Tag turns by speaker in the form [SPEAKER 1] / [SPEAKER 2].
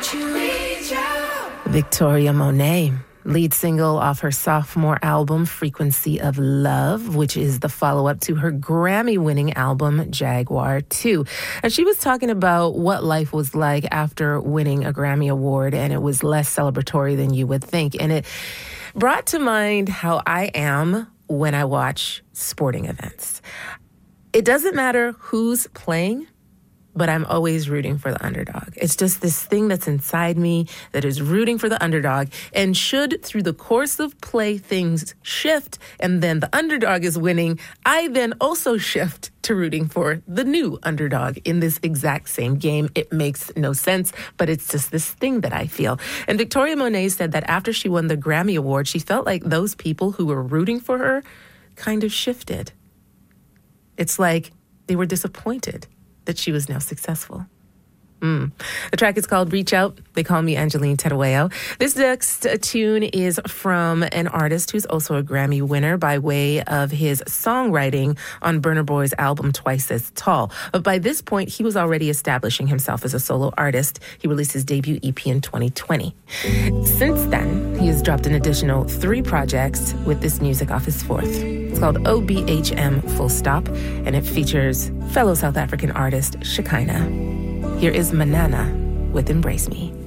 [SPEAKER 1] Victoria Monet, lead single off her sophomore album, Frequency of Love, which is the follow-up to her Grammy-winning album, Jaguar 2. And she was talking about what life was like after winning a Grammy Award, and it was less celebratory than you would think. And it brought to mind how I am when I watch sporting events. It doesn't matter who's playing, but I'm always rooting for the underdog. It's just this thing that's inside me that is rooting for the underdog. And should, through the course of play, things shift and then the underdog is winning, I then also shift to rooting for the new underdog in this exact same game. It makes no sense, but it's just this thing that I feel. And Victoria Monet said that after she won the Grammy Award, she felt like those people who were rooting for her kind of shifted. It's like they were disappointed that she was now successful. The track is called Reach Out. They call me Angeline Terueo. This next tune is from an artist who's also a Grammy winner by way of his songwriting on Burna Boy's album Twice as Tall. But by this point, he was already establishing himself as a solo artist. He released his debut EP in 2020. Since then, he has dropped an additional 3 projects with this music off his 4th. It's called OBHM Full Stop, and it features fellow South African artist Shekinah. Here is Manana with Embrace Me.